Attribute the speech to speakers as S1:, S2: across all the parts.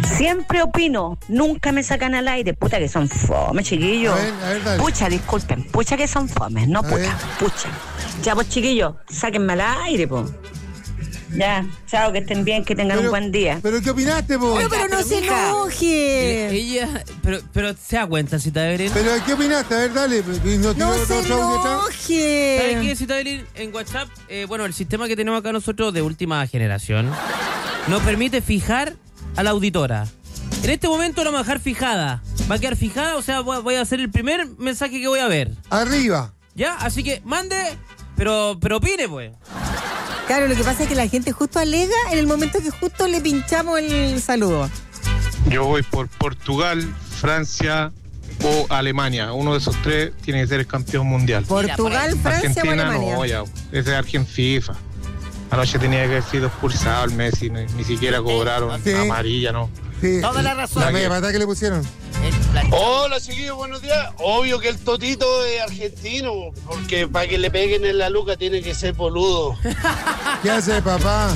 S1: Siempre opino, nunca me sacan al aire. Puta que son fome, chiquillos.
S2: A ver, dale.
S1: Pucha, disculpen, pucha que son fomes, no puta, pucha. Ya, pues, chiquillos, sáquenme al aire, po. Ya, chao, que estén bien, que tengan un buen día.
S2: ¿Pero qué opinaste, po?
S3: Pero no se enoje.
S4: Ella, pero se da cuenta, Cita Evelyn.
S2: ¿Pero qué opinaste? A ver, dale.
S3: No se
S4: ¿Sabes
S3: enoje.
S4: qué, Cita Evelyn? En WhatsApp, bueno, el sistema que tenemos acá nosotros de última generación nos permite fijar a la auditora. En este momento la vamos a dejar fijada. Va a quedar fijada, o sea, voy a hacer el primer mensaje que voy a ver.
S2: Arriba.
S4: ¿Ya? Así que mande, pero opine, pues.
S3: Claro, lo que pasa es que la gente justo alega en el momento que justo le pinchamos el saludo.
S5: Yo voy por Portugal, Francia o Alemania. Uno de esos tres tiene que ser el campeón mundial.
S3: Portugal, Francia o
S5: Argentina
S3: Alemania.
S5: no, ya. Ese es Argentina FIFA. Anoche tenía que haber sido expulsado el Messi, ni siquiera cobraron
S2: Sí.
S5: amarilla, ¿no?
S2: Sí.
S6: Toda la razón.
S2: La media patada que le pusieron.
S7: Hola chiquillos, buenos días. Obvio que el Totito es argentino, porque para que le peguen en la luca tiene que ser boludo.
S2: ¿Qué hace, papá?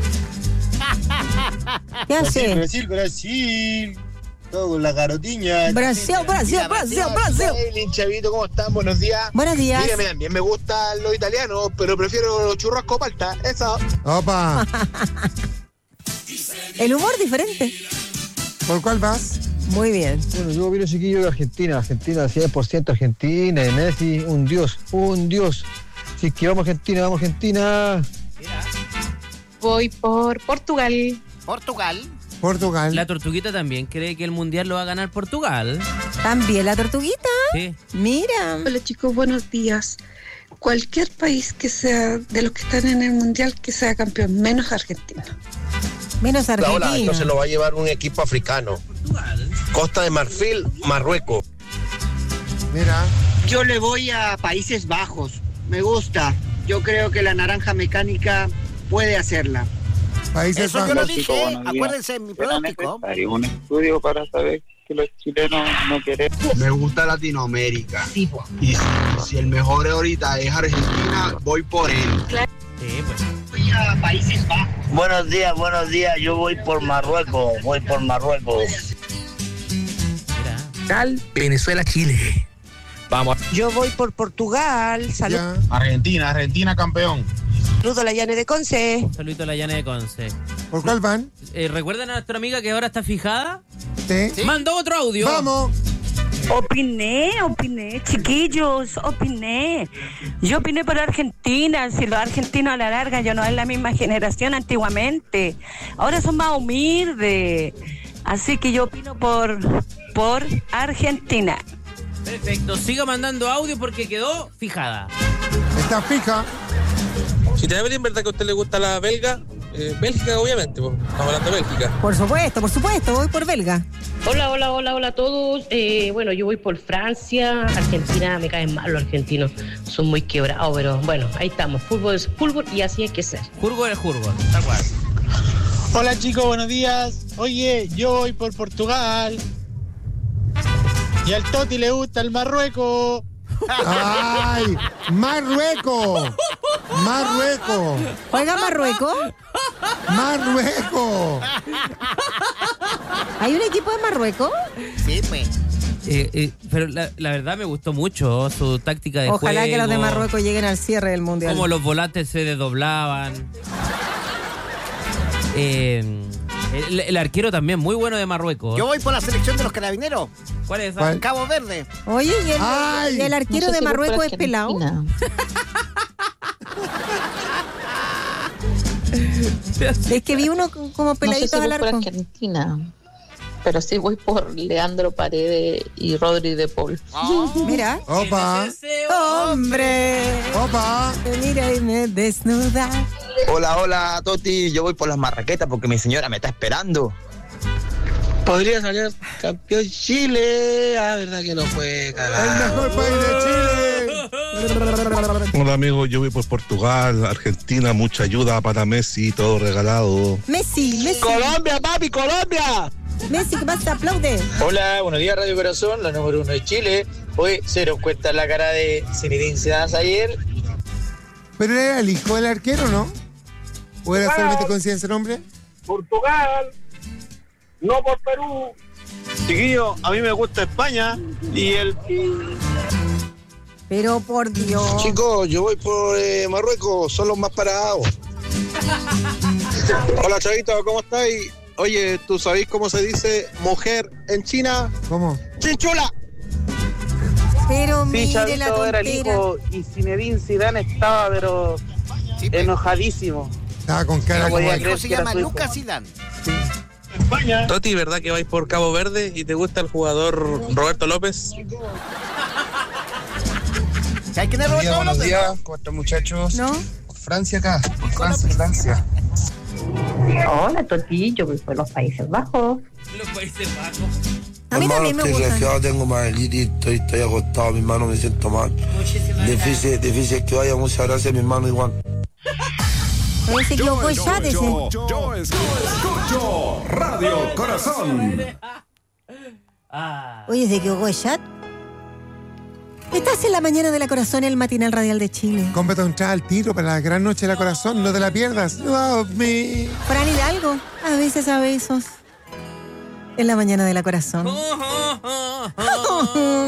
S3: ¿Qué hace?
S7: Brasil. Todo con la carotiña.
S3: Brasil.
S7: Chavito, ¿cómo están? Buenos días.
S3: Buenos días.
S7: Dígame, también me gustan los italianos, pero prefiero los churrasco palta. Eso.
S2: Opa.
S3: El humor diferente.
S2: ¿Por cuál vas?
S3: Muy bien.
S8: Bueno, yo opino, chiquillo, de Argentina, 100% Argentina, y Messi, un dios. Si es que vamos Argentina.
S9: Voy por Portugal.
S2: Portugal.
S4: La tortuguita también cree que el mundial lo va a ganar Portugal.
S3: También la tortuguita.
S4: Sí.
S3: Mira.
S9: Hola chicos, buenos días. Cualquier país que sea de los que están en el mundial que sea campeón, menos Argentina.
S3: Menos Argentina.
S7: Esto se lo va a llevar un equipo africano. Costa de Marfil, Marruecos.
S2: Mira.
S10: Yo le voy a Países Bajos. Me gusta. Yo creo que la naranja mecánica puede hacerla.
S2: Países
S6: Eso yo lo
S2: Bajos.
S6: dije, acuérdense de mi pronóstico.
S11: Un estudio para saber que los chilenos no queremos.
S7: Me gusta Latinoamérica. Y si el mejor ahorita es Argentina, voy por él.
S4: Sí, pues.
S10: Voy a Países Bajos.
S7: Buenos días. Yo voy por Marruecos.
S4: Mira.
S7: Venezuela, Chile. Vamos.
S1: Yo voy por Portugal.
S2: Ya.
S5: Argentina campeón.
S1: Saludo a la Yane de Conce.
S4: Saludito a la Llana de Conce.
S2: ¿Por cuál van?
S4: ¿Recuerdan a nuestra amiga que ahora está fijada?
S2: Sí.
S4: Mandó otro audio.
S2: ¡Vamos!
S1: Opiné, chiquillos, opiné. Yo opiné por Argentina. Si los argentinos a la larga ya no es la misma generación antiguamente. Ahora son más humildes. Así que yo opino por Argentina.
S4: Perfecto, siga mandando audio porque quedó fijada.
S2: Está fija.
S12: Si te Evelyn, ¿verdad que a usted le gusta la belga? Bélgica, obviamente, pues. Estamos hablando de Bélgica.
S3: Por supuesto, voy por belga.
S9: Hola a todos. Bueno, yo voy por Francia. Argentina, me caen mal los argentinos. Son muy quebrados, pero bueno, ahí estamos. Fútbol es fútbol y así hay que ser.
S4: Jurgo es jurgo, tal cual.
S7: Hola chicos, buenos días. Oye, yo voy por Portugal. Y al Toti le gusta el Marruecos.
S2: ¡Ay! ¡Marruecos!
S3: ¿Juega Marruecos? ¿Hay un equipo de Marruecos?
S6: Sí, pues.
S4: Pero la verdad me gustó mucho su táctica de juego.
S3: Ojalá que los de Marruecos lleguen al cierre del mundial.
S4: Cómo los volantes se desdoblaban. El arquero también muy bueno de Marruecos.
S6: Yo voy por la selección de los carabineros.
S4: ¿Cuál es esa?
S2: ¿Cuál?
S6: Cabo Verde.
S3: Oye, y el arquero
S9: No sé
S3: de
S9: si voy por
S3: Marruecos es pelado. Es que vi uno como peladitos al arco.
S9: Argentina, pero sí voy por Leandro Paredes y Rodri de Paul.
S3: Mira.
S2: Opa.
S3: ¡Hombre!
S2: Opa.
S3: Mira y me desnuda.
S7: Hola, Toti. Yo voy por las marraquetas porque mi señora me está esperando. Podría salir campeón Chile. Ah, verdad que no fue
S2: El
S7: cagado.
S2: mejor país de Chile.
S5: Hola amigos, yo voy por Portugal, Argentina, mucha ayuda para Messi, todo regalado.
S3: Messi.
S7: Colombia, papi, Colombia.
S3: Messi, que más te aplaude.
S7: Hola, buenos días Radio Corazón, la número 1 de Chile. Hoy se nos cuenta la cara de Zinedine Zidane ayer.
S2: ¿Pero era el hijo del arquero, no? ¿O era solamente coincidencia el nombre?
S7: Portugal.
S11: no por Perú. Chiquillo, a mí me gusta España y el...
S3: Pero por Dios.
S7: Chicos, yo voy por Marruecos, son los más parados. Hola, chavito, ¿cómo estáis? Oye, ¿tú sabéis cómo se dice mujer en China?
S2: ¿Cómo?
S7: ¡Chinchula!
S3: Pero
S11: Sí,
S3: mire
S11: Chavito
S3: la
S11: era el
S3: tontera.
S11: hijo y Zinedine Zidane estaba, pero enojadísimo.
S2: Estaba con cara
S11: No
S2: como
S11: podía
S2: de...
S11: creer
S6: Se
S11: que era
S6: llama
S11: su hijo.
S6: Lucas Zidane.
S11: España.
S12: Toti, ¿verdad que vais por Cabo Verde y te gusta el jugador Roberto López?
S6: ¿Sabes quién es Roberto
S7: Buenos
S6: López?
S7: días, ¿cómo están, muchachos?
S3: ¿No?
S7: Por Francia acá, por Francia.
S9: Hola, Toti, yo voy por los Países Bajos.
S4: Los Países Bajos.
S3: A mí también me gusta.
S7: tengo malilitis, estoy acostado, mi hermano, me siento mal. Difícil que vaya, muchas gracias, mi hermano, igual.
S3: Oye, se equivocó ya de ese.
S13: Yo escucho Radio Corazón.
S3: Oye, se equivocó el chat. Estás en la mañana de la Corazón, el matinal radial de Chile.
S2: Cómprate un chal al tiro para la gran noche de la Corazón, no te la pierdas. Love me.
S3: Fran Hidalgo, a veces a besos. En la mañana de la Corazón.